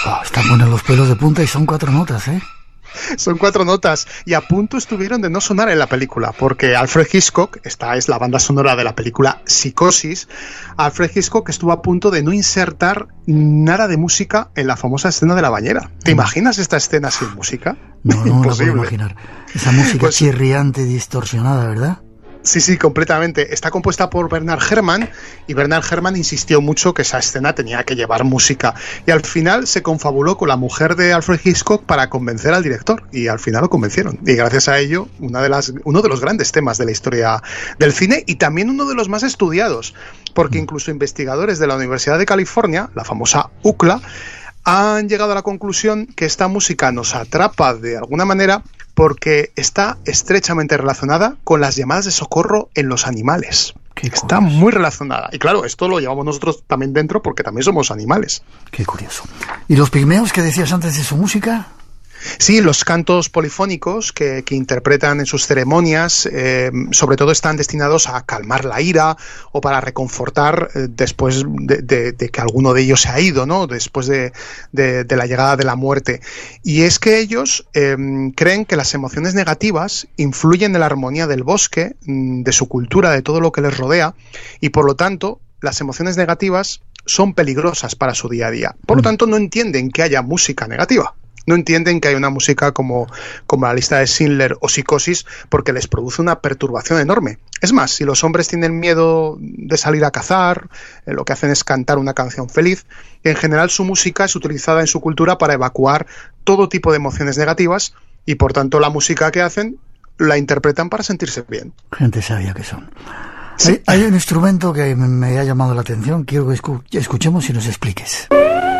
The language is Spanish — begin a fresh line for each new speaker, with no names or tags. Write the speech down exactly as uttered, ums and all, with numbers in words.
Oh, están buenos los pelos de punta y son cuatro notas, ¿eh?
Son cuatro notas y a punto estuvieron de no sonar en la película, porque Alfred Hitchcock, esta es la banda sonora de la película Psicosis, Alfred Hitchcock estuvo a punto de no insertar nada de música en la famosa escena de la bañera. ¿Te imaginas esta escena sin música?
No, no me la puedo imaginar. Esa música pues, chirriante, distorsionada, ¿verdad?
Sí, sí, completamente. Está compuesta por Bernard Herrmann y Bernard Herrmann insistió mucho que esa escena tenía que llevar música y al final se confabuló con la mujer de Alfred Hitchcock para convencer al director y al final lo convencieron y gracias a ello una de las, uno de los grandes temas de la historia del cine y también uno de los más estudiados porque incluso investigadores de la Universidad de California, la famosa U C L A, han llegado a la conclusión que esta música nos atrapa de alguna manera porque está estrechamente relacionada con las llamadas de socorro en los animales. Está muy relacionada. Y claro, esto lo llevamos nosotros también dentro porque también somos animales.
Qué curioso. ¿Y los pigmeos que decías antes de su música?
Sí, los cantos polifónicos que, que interpretan en sus ceremonias, eh, sobre todo están destinados a calmar la ira o para reconfortar eh, después de, de, de que alguno de ellos se ha ido, ¿no? Después de, de, de la llegada de la muerte. Y es que ellos eh, creen que las emociones negativas influyen en la armonía del bosque, de su cultura, de todo lo que les rodea, y por lo tanto, las emociones negativas son peligrosas para su día a día. Por lo tanto, no entienden que haya música negativa. No entienden que hay una música como, como la lista de Schindler o Psicosis porque les produce una perturbación enorme. Es más, si los hombres tienen miedo de salir a cazar, eh, lo que hacen es cantar una canción feliz. En general su música es utilizada en su cultura para evacuar todo tipo de emociones negativas y por tanto la música que hacen la interpretan para sentirse bien.
Gente sabia que son. Sí. Hay, hay un instrumento que me ha llamado la atención, quiero que escu- escuchemos y nos expliques.